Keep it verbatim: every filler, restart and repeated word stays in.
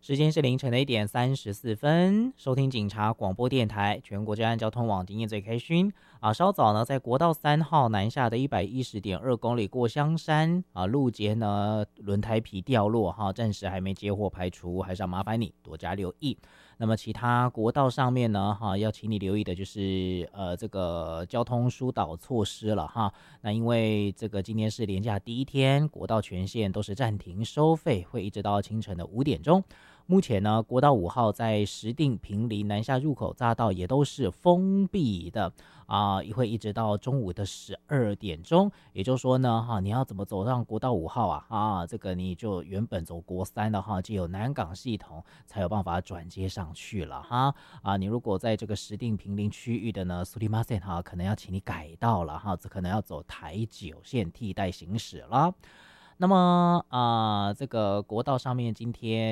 时间是凌晨的一点三十四分，收听警察广播电台全国治安交通网，今夜最开心啊！稍早呢，在国道三号南下的一百一十点二公里过香山啊，路肩呢轮胎皮掉落哈，暂时还没接获排除，还是要麻烦你多加留意。那么其他国道上面呢，哈，要请你留意的就是呃这个交通疏导措施了哈。那因为这个今天是连假第一天，国道全线都是暂停收费，会一直到清晨的五点钟。目前呢，国道五号在石碇坪林南下入口匝道也都是封闭的啊，也会一直到中午的十二点钟。也就是说呢，哈，你要怎么走上国道五号啊？啊，这个你就原本走国三的哈，就有南港系统才有办法转接上去了哈。啊，你如果在这个石碇坪林区域的呢，苏里马线哈，可能要请你改道了哈，这可能要走台九线替代行驶了。那么啊、呃，这个国道上面今天